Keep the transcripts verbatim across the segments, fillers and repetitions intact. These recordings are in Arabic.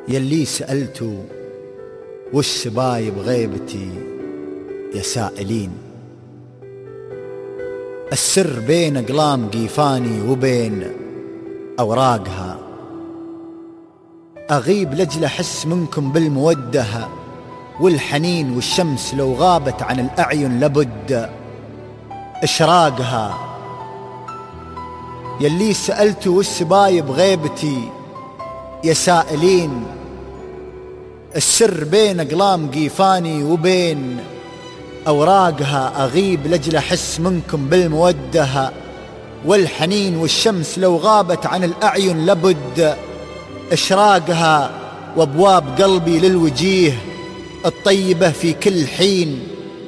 يلي سألتوا وش سباي بغيبتي يا سائلين، السر بين أقلام قيفاني وبين أوراقها، أغيب لجل أحس منكم بالمودة والحنين، والشمس لو غابت عن الأعين لابد إشراقها. يلي سألتوا وش سباي بغيبتي يا سائلين، السر بين أقلام قيفاني وبين أوراقها، أغيب لجل أحس منكم بالمودة والحنين، والشمس لو غابت عن الأعين لابد إشراقها، وأبواب قلبي للوجيه الطيبة في كل حين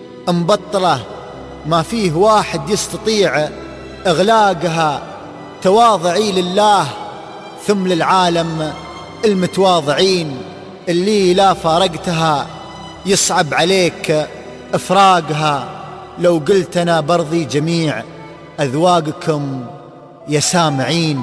مبطلة، ما فيه واحد يستطيع إغلاقها، تواضعي لله ثم للعالم المتواضعين، اللي لا فارقتها يصعب عليك إفراقها، لو قلت أنا برضي جميع أذواقكم يا سامعين،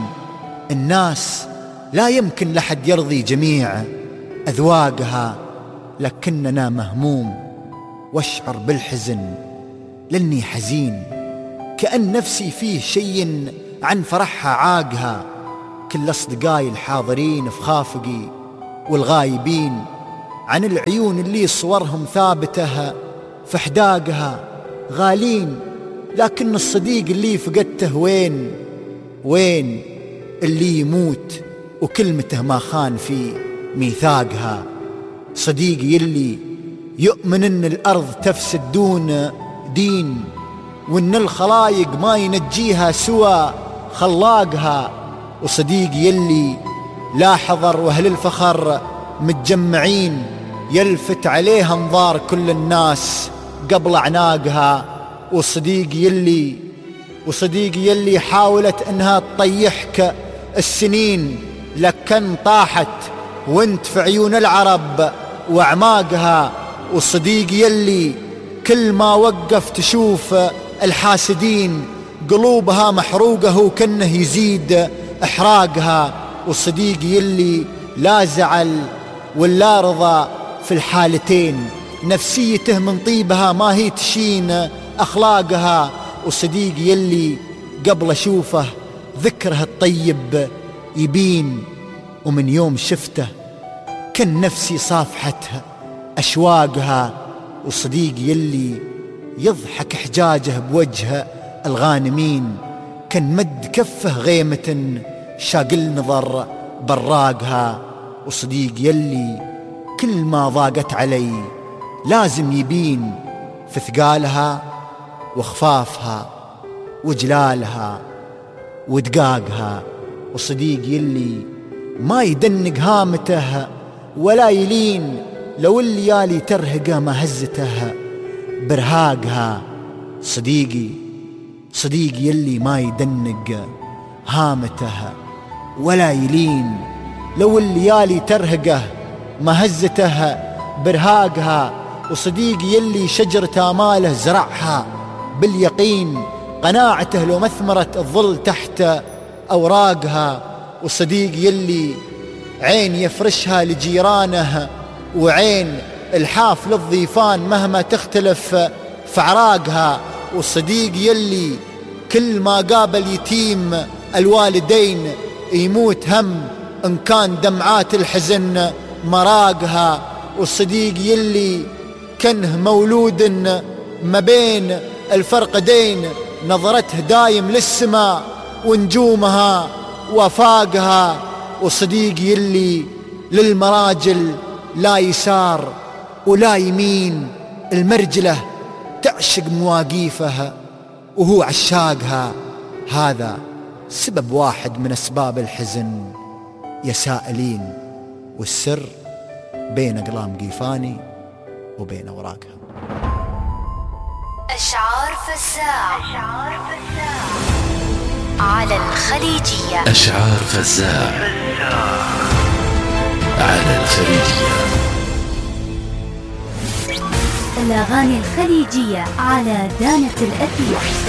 الناس لا يمكن لحد يرضي جميع أذواقها، لكننا مهموم واشعر بالحزن لأني حزين، كأن نفسي فيه شيء عن فرحها عاقها، كل أصدقائي الحاضرين في خافقي والغايبين، عن العيون اللي صورهم ثابتة في حداقها غالين، لكن الصديق اللي فقدته وين وين، اللي يموت وكلمته ما خان في ميثاقها، صديقي اللي يؤمن ان الأرض تفسد دون دين، وان الخلايق ما ينجيها سوى خلاقها، وصديقي اللي لا حضر واهل الفخر متجمعين، يلفت عليها انظار كل الناس قبل اعناقها، وصديقي يلي وصديقي يلي حاولت انها تطيحك السنين، لكن طاحت وانت في عيون العرب واعماقها، وصديقي يلي كل ما وقف تشوف الحاسدين قلوبها محروقه وكنه يزيد احراقها، وصديقي يلي لا زعل ولا رضا في الحالتين، نفسيته من طيبها ما هي تشين أخلاقها، وصديقي يلي قبل أشوفه ذكره الطيب يبين، ومن يوم شفته كان نفسي صافحتها أشواقها، وصديقي يلي يضحك حجاجه بوجه الغانمين، كان مد كفه غيمة شاقل نظر براقها، وصديقي يلي كل ما ضاقت علي لازم يبين في ثقالها وخفافها وجلالها ودقاقها، وصديقي يلي ما يدنق هامته ولا يلين، لو الليالي ترهقه ما هزته برهاقها، صديقي صديقي يلي ما يدنق هامته ولا يلين، لو الليالي ترهقه ما هزته برهاقها، وصديقي يلي شجرة آماله زرعها باليقين، قناعته لو مثمرت الظل تحت أوراقها، وصديقي يلي عين يفرشها لجيرانه وعين الحاف للضيفان مهما تختلف في عراقها، وصديقي يلي كل ما قابل يتيم الوالدين يموت هم إن كان دمعات الحزن مراقها، والصديق يلي كنه مولود ما بين الفرقدين، نظرته دايم للسماء ونجومها وفاقها، والصديق يلي للمراجل لا يسار ولا يمين، المرجلة تعشق مواقيفها وهو عشاقها، هذا سبب واحد من أسباب الحزن يا سائلين، والسر بين أقلام قيفاني وبين أوراقها. أشعار فزاع على الخليجية. أشعار فزاع على الخليجية. الأغاني الخليجية على دانة الأثير.